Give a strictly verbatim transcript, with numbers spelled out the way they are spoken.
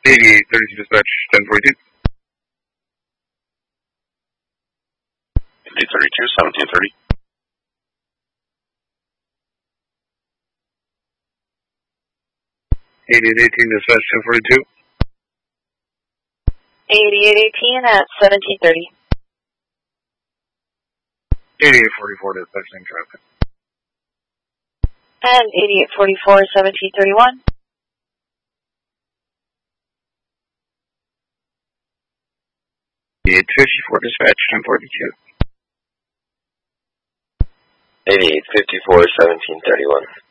eighty-eight thirty-two dispatch, ten forty-two. eight thirty-two, seventeen thirty. eighty-eight eighteen dispatch, ten forty-two. eighty-eight eighteen at seventeen thirty. eighty-eight forty-four dispatch, same traffic. And eighty-eight forty-four, seventeen thirty-one. eighty-eight fifty-four dispatch, ten forty-two. eighty-eight fifty-four, seventeen thirty-one.